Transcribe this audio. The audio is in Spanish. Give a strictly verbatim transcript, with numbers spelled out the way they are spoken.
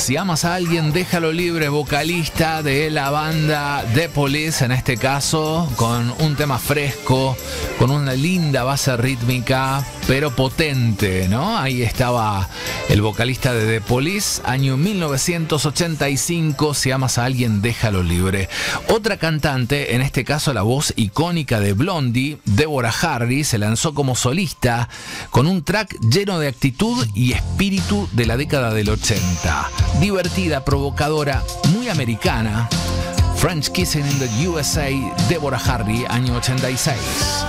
Si amas a alguien, déjalo libre, vocalista de la banda The Police, en este caso, con un tema fresco, con una linda base rítmica, pero potente, ¿no? Ahí estaba el vocalista de The Police, año mil novecientos ochenta y cinco, Si amas a alguien, déjalo libre. Otra cantante, en este caso la voz icónica de Blondie, Deborah Harry, se lanzó como solista con un track lleno de actitud y espíritu de la década del ochenta. Divertida, provocadora, muy americana. French Kissing in the U S A, Deborah Harry, año ochenta y seis.